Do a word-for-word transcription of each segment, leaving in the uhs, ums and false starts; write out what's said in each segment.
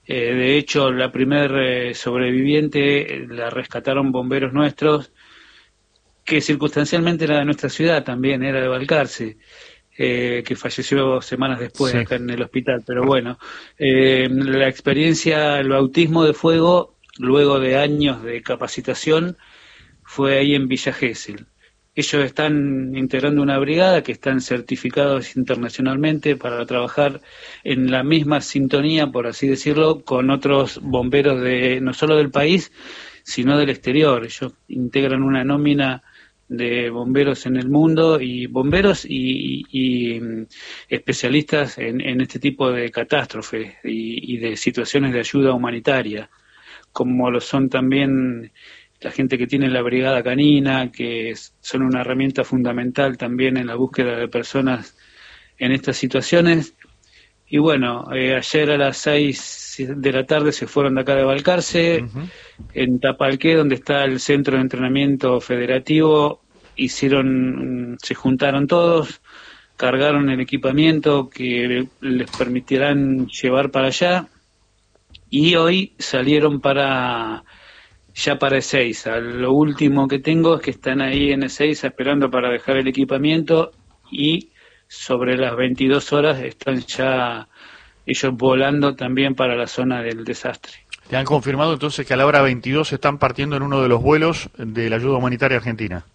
Eh, de hecho, la primer eh, sobreviviente eh, la rescataron bomberos nuestros, que circunstancialmente era de nuestra ciudad también, era de Balcarce, eh, que falleció semanas después Sí. acá en el hospital. Pero bueno, eh, la experiencia, el bautismo de fuego, luego de años de capacitación, fue ahí en Villa Gesell. Ellos están integrando una brigada que están certificados internacionalmente para trabajar en la misma sintonía, por así decirlo, con otros bomberos de no solo del país, sino del exterior. Ellos integran una nómina de bomberos en el mundo y bomberos y, y, y especialistas en, en este tipo de catástrofes y, y de situaciones de ayuda humanitaria, como lo son también la gente que tiene la brigada canina, que es, son una herramienta fundamental también en la búsqueda de personas en estas situaciones. Y bueno, eh, ayer a las seis de la tarde se fueron de acá de Balcarce, Uh-huh. en Tapalqué, donde está el centro de entrenamiento federativo, hicieron, se juntaron todos, cargaron el equipamiento que les permitirán llevar para allá, y hoy salieron para ya para Ezeiza. Lo último que tengo es que están ahí en Ezeiza esperando para dejar el equipamiento, y sobre las veintidós horas están ya ellos volando también para la zona del desastre. ¿Te han confirmado entonces que a la hora veintidós están partiendo en uno de los vuelos de la ayuda humanitaria argentina?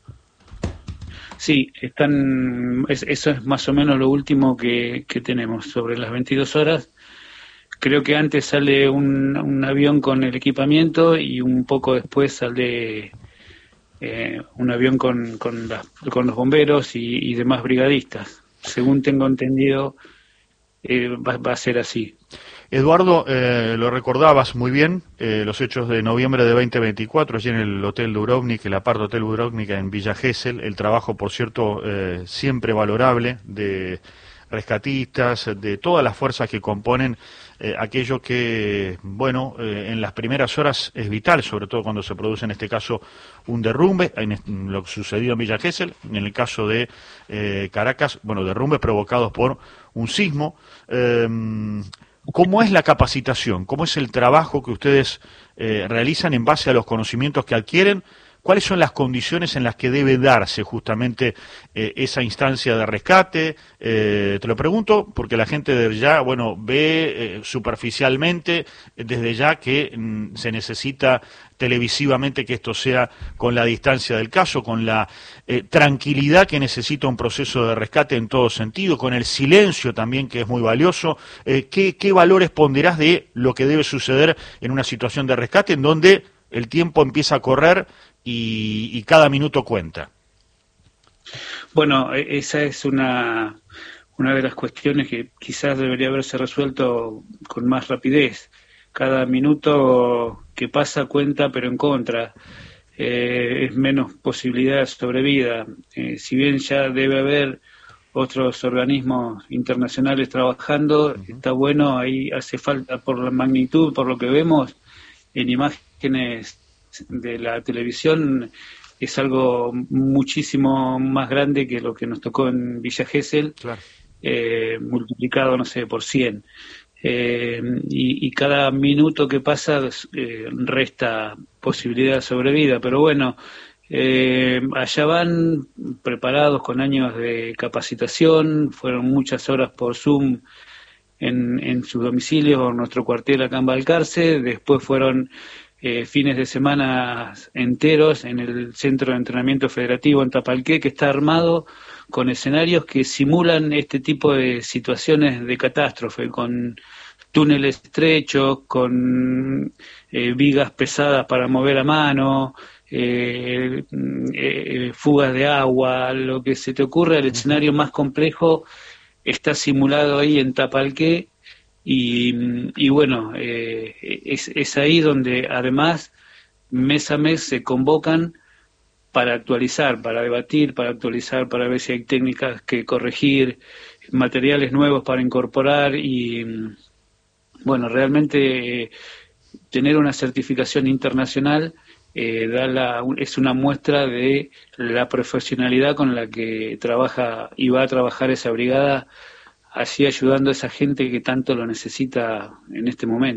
Sí, están, es, eso es más o menos lo último que, que tenemos, sobre las veintidós horas. Creo que antes sale un, un avión con el equipamiento y un poco después sale eh, un avión con, con, la, con los bomberos y, y demás brigadistas. Según tengo entendido, eh, va, va a ser así. Eduardo, eh, lo recordabas muy bien, eh, los hechos de noviembre de veinte veinticuatro, allí en el Hotel Dubrovnik, el Apart Hotel Dubrovnik en Villa Gesell, el trabajo, por cierto, eh, siempre valorable de rescatistas, de todas las fuerzas que componen eh, aquello que, bueno, eh, en las primeras horas es vital, sobre todo cuando se produce en este caso un derrumbe, en, en lo que sucedió en Villa Gesell, en el caso de eh, Caracas, bueno, derrumbes provocados por un sismo. Eh, ¿Cómo es la capacitación? ¿Cómo es el trabajo que ustedes eh, realizan en base a los conocimientos que adquieren? ¿Cuáles son las condiciones en las que debe darse justamente eh, esa instancia de rescate? Eh, te lo pregunto porque la gente desde ya, bueno, ve eh, superficialmente desde ya que mm, se necesita televisivamente que esto sea con la distancia del caso, con la eh, tranquilidad que necesita un proceso de rescate en todo sentido, con el silencio también que es muy valioso. Eh, ¿qué, ¿Qué valores ponderás de lo que debe suceder en una situación de rescate en donde el tiempo empieza a correr y, y cada minuto cuenta? Bueno, esa es una, una de las cuestiones que quizás debería haberse resuelto con más rapidez. Cada minuto que pasa cuenta, pero en contra. Eh, es menos posibilidad de sobrevida. Eh, si bien ya debe haber otros organismos internacionales trabajando, Uh-huh. está bueno, ahí hace falta, por la magnitud, por lo que vemos en imágenes de la televisión, es algo muchísimo más grande que lo que nos tocó en Villa Gesell, Claro. eh, multiplicado, no sé, por cien. Eh, y, y cada minuto que pasa eh, resta posibilidad de sobrevida, pero bueno, eh, allá van preparados con años de capacitación, fueron muchas horas por Zoom en, en sus domicilios o en nuestro cuartel acá en Balcarce, después fueron eh, fines de semana enteros en el Centro de Entrenamiento Federativo en Tapalqué, que está armado con escenarios que simulan este tipo de situaciones de catástrofe, con túneles estrechos, con eh, vigas pesadas para mover a mano, eh, eh, fugas de agua, lo que se te ocurre. El escenario más complejo está simulado ahí en Tapalqué, y, y bueno, eh, es, es ahí donde además mes a mes se convocan para actualizar, para debatir, para actualizar, para ver si hay técnicas que corregir, materiales nuevos para incorporar. Y bueno, realmente eh, tener una certificación internacional eh, da la, es una muestra de la profesionalidad con la que trabaja y va a trabajar esa brigada, así ayudando a esa gente que tanto lo necesita en este momento.